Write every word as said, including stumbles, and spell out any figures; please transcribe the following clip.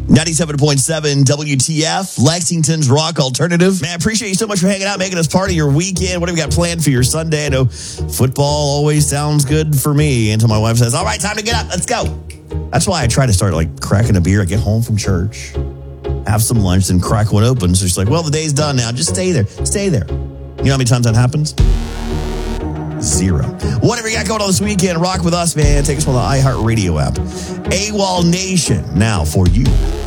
ninety-seven point seven W T F, Lexington's Rock Alternative. Man, I appreciate you so much for hanging out, making us part of your weekend. What have you got planned for your Sunday? I know football always sounds good for me until my wife says, all right, time to get up. Let's go. That's why I try to start like cracking a beer. I get home from church, have some lunch, then crack one open. So she's like, well, the day's done now. Just stay there. Stay there. You know how many times that happens? Zero. Whatever you got going on this weekend, rock with us, man. Take us on the iHeartRadio app. AWOL Nation, now for you.